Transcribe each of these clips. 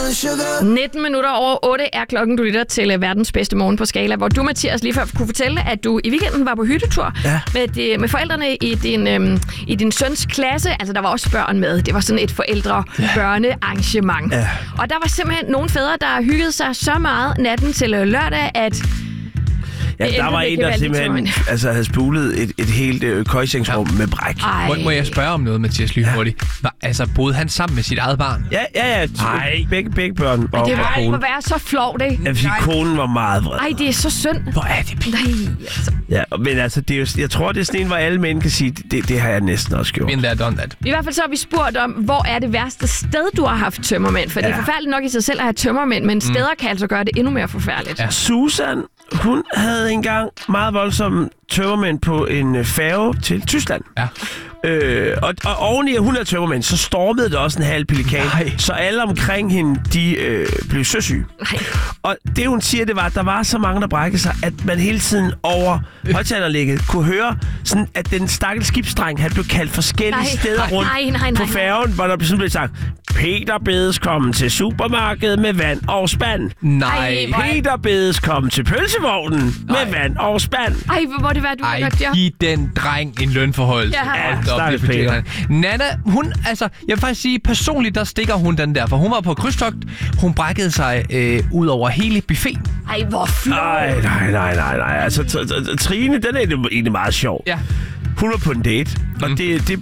19 minutter over 8 er klokken. Du lytter til verdens bedste morgen på Skala, hvor du, Mathias, lige før kunne fortælle, at du i weekenden var på hyttetur med forældrene i din søns klasse. Altså, der var også børn med. Det var sådan et forældre-børne-arrangement. Ja. Og der var simpelthen nogle fædre, der hyggede sig så meget natten til lørdag, at... Ja, der var en, der simpelthen havde spulet et helt køjsengsrum med bræk. Må jeg spørge om noget, Mathias, lynhurtigt? Boede han sammen med sit eget barn? Ja. Begge børn og det konen. Må være så flovt, ikke? Ja, fordi konen var meget vred. Ej, det er så synd. Hvor er det pinligt. Nej, altså. Ja, men altså, det er jo, jeg tror, det er sådan en, hvor alle mænd kan sige, det har jeg næsten også gjort. Men done that. I hvert fald så har vi spurgt om, hvor er det værste sted, du har haft tømmermænd? For det er forfærdeligt nok i sig selv at have tømmermænd, men steder kan altså gøre det endnu mere forfærdeligt. Ja. Susan, hun havde engang meget voldsomme tømmermænd på en færge til Tyskland. Ja. Og oveni at hun havde tømmermænd, så stormede det også en halv pelikan. Så alle omkring hende, de blev søsyge. Nej. Og det hun siger, det var, at der var så mange, der brækkede sig, at man hele tiden over højttalerlægget kunne høre, sådan, at den stakkels skibsdreng, han blev kaldt forskellige steder rundt på færgen, hvor der blev sagt, Peter bedes komme til supermarkedet med vand og spand. Nej. Peter bedes komme til pølsevognen med vand og spand. Ej, hvor må det være, du har gjort det? Giv den dreng en lønforhold. Stakkels Peter. Nana, hun, altså, jeg vil faktisk sige, personligt, der stikker hun den der, for hun var på krydstogt. Hun brækkede sig ud over hele buffeten. Ej, hvor flot. Nej. Altså, Trine, den er egentlig meget sjov. Ja. Hun var på en date, og det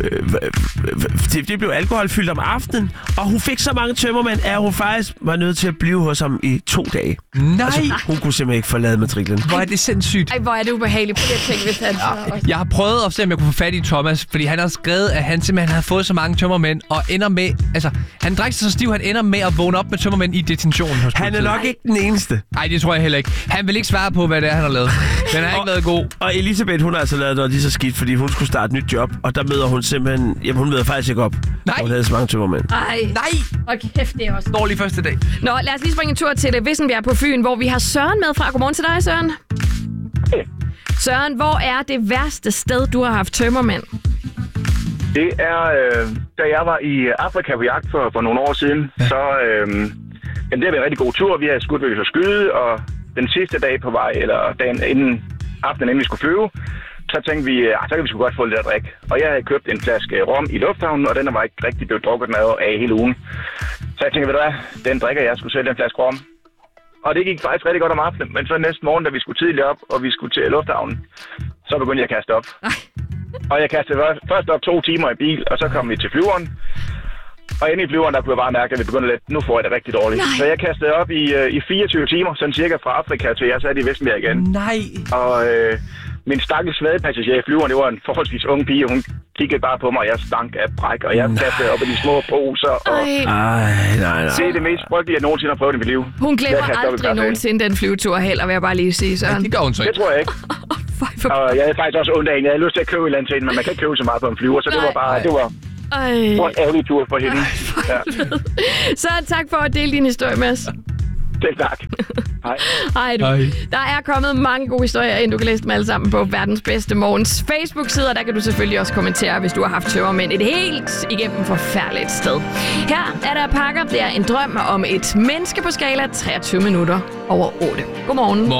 blev alkoholfyldt om aftenen, og hun fik så mange tømmermænd, at hun faktisk var nødt til at blive hos ham i 2 dage. Nej! Altså, hun kunne simpelthen ikke forlade matriklen. Hvor er det sindssygt. Ej, hvor er det ubehageligt. Prøv at tænke, hvis han Jeg har prøvet at se, om jeg kunne få fat i Thomas, fordi han har skrevet, at han simpelthen havde fået så mange tømmermænd, og ender med... Altså, han drak sig så stiv, han ender med at vågne op med tømmermænd i detentionen hos politiet. Han er nok ikke den eneste. Nej, det tror jeg heller ikke. Han vil ikke svare på, hvad det er, han har lavet. Den har ikke været god. Og Elisabeth, hun har altså lavet noget lige så skidt, fordi hun skulle starte et nyt job, og der møder hun simpelthen... Jamen, hun møder faktisk ikke op. Nej. Hun havde så mange tømmermænd. Nej! Og kæft, det er også... Dårlig første dag. Nå, lad os lige springe en tur til Vissenbjerg på Fyn, hvor vi har Søren med fra. Godmorgen til dig, Søren. Hey. Søren, hvor er det værste sted, du har haft tømmermænd? Det er, da jeg var i Afrika på jagt for nogle år siden, så det var en rigtig god tur. Vi havde skudt, vi skulle skyde, og den sidste dag på vej, eller dagen inden vi skulle flyve, så tænkte vi, så kan vi sgu godt få lidt at drikke. Og jeg havde købt en flaske rom i lufthavnen, og den var ikke rigtig blevet drukket af hele ugen. Så jeg tænkte, ved du hvad, den drikker jeg, skulle sælge en flaske rom. Og det gik faktisk rigtig godt om aftenen, men så næste morgen, da vi skulle tidligt op, og vi skulle til lufthavnen, så begyndte jeg at kaste op. Og jeg kastede først op 2 timer i bil, og så kom vi til flyveren. Og inde i flyveren, der kunne jeg bare mærke, at vi begyndte lidt, nu får jeg det rigtig dårligt. Nej. Så jeg kastede op i 24 timer, sådan cirka fra Afrika til jeg satte i Vissenbjerg igen. Nej. Og min stakkels passager i flyveren, det var en forholdsvis ung pige, og hun kiggede bare på mig, og jeg stank af bræk, og jeg kastede op i de små poser. Og Nej. det er det mest frygtelige, jeg nogensinde har prøvet i mit liv. Hun glemmer aldrig nogensinde den flyvetur heller, vil jeg bare lige sige, Søren. Ja, det gør hun så ikke. Det tror jeg ikke. Og jeg havde faktisk også ondt af hende. Jeg havde lyst til at købe et eller andet til hende, men man kan ikke købe så meget på en flyver, så det var bare... Det var en ærgerlig tur for hende. Så tak for at dele din historie med os. Selv tak. Hej du. Der er kommet mange gode historier ind. Du kan læse dem alle sammen på Verdens Bedste Morgens Facebook-side, og der kan du selvfølgelig også kommentere, hvis du har haft tømmermænd et helt igennem forfærdeligt sted. Her er der pakker. Det er en drøm om et menneske på skala 23 minutter over 8. Godmorgen.